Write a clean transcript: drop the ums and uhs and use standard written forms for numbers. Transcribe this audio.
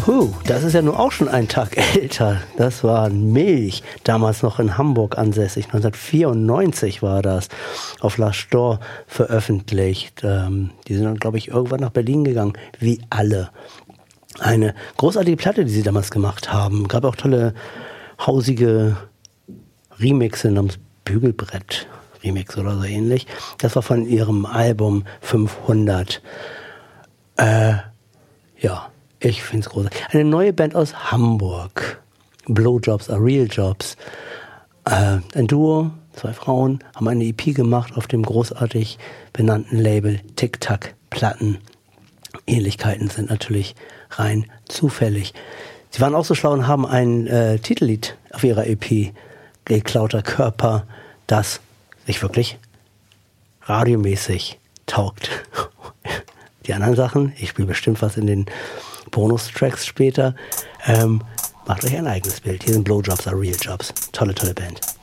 Das ist ja nun auch schon ein Tag älter. Das war Milch, damals noch in Hamburg ansässig. 1994 war das, auf La Storr veröffentlicht. Die sind dann, glaube ich, irgendwann nach Berlin gegangen, wie alle. Eine großartige Platte, die sie damals gemacht haben. Gab auch tolle, hausige Remixe namens Bügelbrett Remix oder so ähnlich. Das war von ihrem Album 500. Ja. Ich finde es großartig. Eine neue Band aus Hamburg. Blowjobs are Real Jobs. Ein Duo, 2 Frauen, haben eine EP gemacht auf dem großartig benannten Label Tic Tac Platten. Ähnlichkeiten sind natürlich rein zufällig. Sie waren auch so schlau und haben ein Titellied auf ihrer EP, Geklauter Körper, das sich wirklich radiomäßig taugt. Die anderen Sachen, ich spiele bestimmt was in den Bonustracks später. Macht euch ein eigenes Bild. Hier sind Blowjobs are Real Jobs. Tolle, tolle Band.